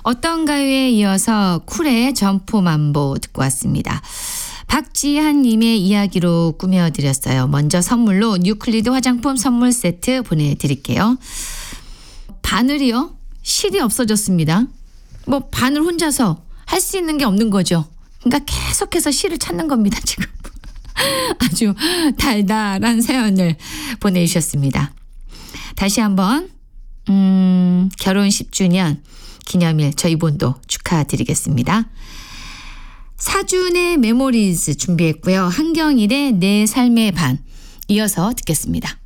어떤가요에 이어서 쿨의 점프만보 듣고 왔습니다. 박지한님의 이야기로 꾸며드렸어요. 먼저 선물로 뉴클리드 화장품 선물 세트 보내드릴게요. 바늘이요? 실이 없어졌습니다. 뭐 바늘 혼자서 할 수 있는 게 없는 거죠. 그러니까 계속해서 실을 찾는 겁니다. 지금 아주 달달한 사연을 보내주셨습니다. 다시 한번 결혼 10주년 기념일 저희 본도 축하드리겠습니다. 사준의 메모리즈 준비했고요. 한경일의 내 삶의 반 이어서 듣겠습니다.